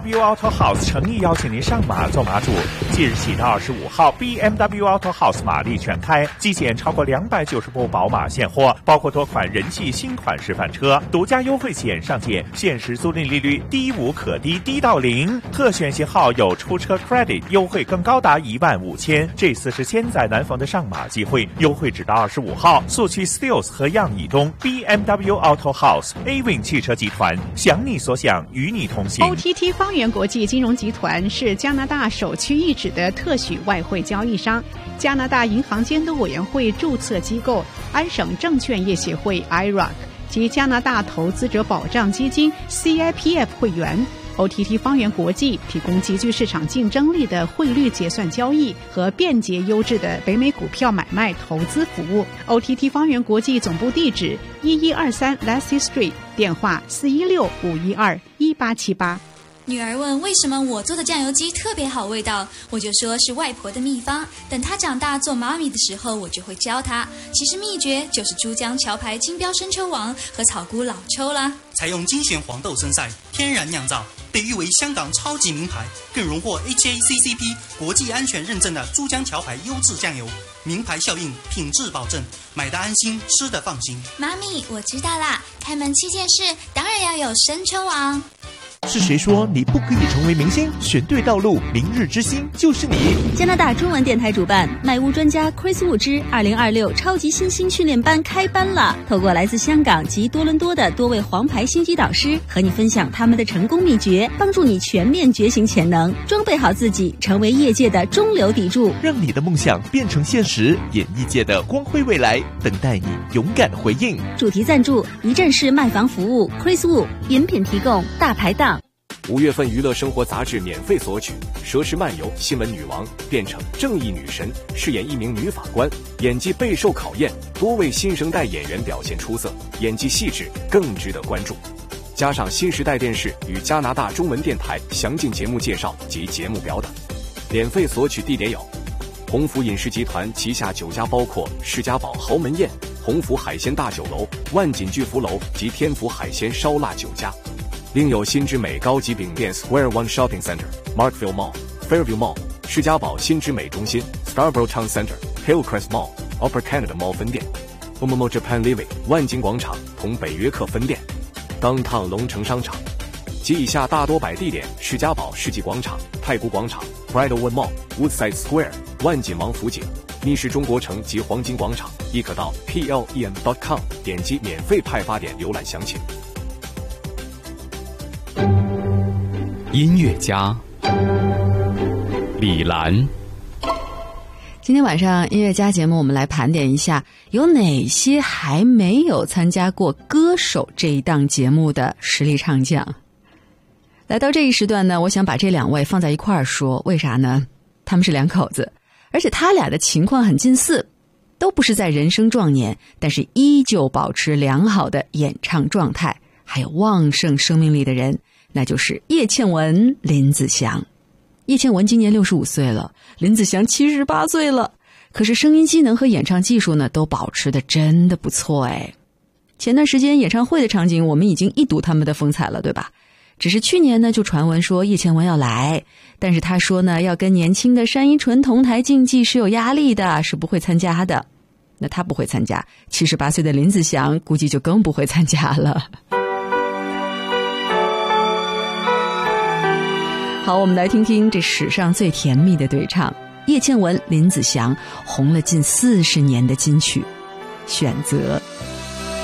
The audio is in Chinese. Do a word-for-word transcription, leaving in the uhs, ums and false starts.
B M W Auto House 诚意邀请您上马做马主，即日起到二十五号 ，B M W Auto House 马力全开，机检超过两百九十部宝马现货，包括多款人气新款示范车，独家优惠险上线，限时租赁利率低无可低，低到零，特选型号有出车 credit 优惠更高达一万五千，这次是千载难逢的上马机会，优惠只到二十五号，速去 Steels 和样以东 B M W Auto House A Win 汽车集团，想你所想，与你同行。 O T T 方圆国际金融集团是加拿大首屈一指的特许外汇交易商，加拿大银行监督委员会注册机构安省证券业协会 I R A C 及加拿大投资者保障基金 C I P F 会员。O T T 方圆国际提供极具市场竞争力的汇率结算交易和便捷优质的北美股票买卖投资服务。O T T 方圆国际总部地址一一二三 Lassie Street， 电话四一六五一二一八七八。 女儿问为什么我做的酱油鸡特别好味道，我就说是外婆的秘方，等她长大做妈咪的时候我就会教她，其实秘诀就是珠江桥牌金标生抽王和草菇老抽啦。 采用精选黄豆生晒，天然酿造，被誉为香港超级名牌，更荣获 H A C C P 国际安全认证的珠江桥牌优质酱油，名牌效应，品质保证，买得安心，吃得放心。 妈咪，我知道啦，开门七件事当然要有生抽王。 是谁说你不可以成为明星？选对道路，明日之星就是你。 加拿大中文电台主办卖屋专家 Chris Wu 之二零二六超级新星训练班开班了！透过来自香港及多伦多的多位黄牌星级导师，和你分享他们的成功秘诀，帮助你全面觉醒潜能，装备好自己，成为业界的中流砥柱， 让你的梦想变成现实。演艺界的光辉未来，等待你勇敢回应。 主题赞助一站式卖房服务 Chris Wu， 饮品提供大排档。 五月份娱乐生活杂志免费索取，佘诗漫游新闻女王变成正义女神，饰演一名女法官，演技备受考验，多位新生代演员表现出色，演技细致更值得关注。加上新时代电视与加拿大中文电台详尽节目介绍及节目表等。免费索取地点有鸿福饮食集团旗下九家，包括世家堡豪门宴、鸿福海鲜大酒楼、万锦巨福楼及天福海鲜烧腊酒家。另有新之美高级饼店 Square One Shopping Center、Markville Mall、Fairview Mall、世家堡新之美中心、Scarborough Town Center、Hillcrest Mall、Upper Canada Mall 分店、Momomo Japan Living 万金广场同北约克分店、Downtown 龙城商场及以下大多摆地点：世家堡世纪广场、太古广场、Bridlewood Mall、Woodside Square、万锦王府井、密室中国城及黄金广场，亦可到 P L E M dot com 点击免费派发点浏览详情。 音乐家李兰， 今天晚上音乐家节目，我们来盘点一下有哪些还没有参加过歌手这一档节目的实力唱将。来到这一时段呢，我想把这两位放在一块儿说，为啥呢？他们是两口子，而且他俩的情况很近似，都不是在人生壮年，但是依旧保持良好的演唱状态，还有旺盛生命力的人，那就是叶倩文、林子祥。叶倩文今年六十五岁了，林子祥七十八岁了，可是声音机能和演唱技术呢，都保持的真的不错哎。前段时间演唱会的场景，我们已经一睹他们的风采了，对吧？只是去年呢，就传闻说叶倩文要来，但是他说呢，要跟年轻的单依纯同台竞技是有压力的，是不会参加的。那他不会参加，七十八岁的林子祥估计就更不会参加了。好，我们来听听这史上最甜蜜的对唱，叶倩文、林子祥红了近四十年的金曲《选择》。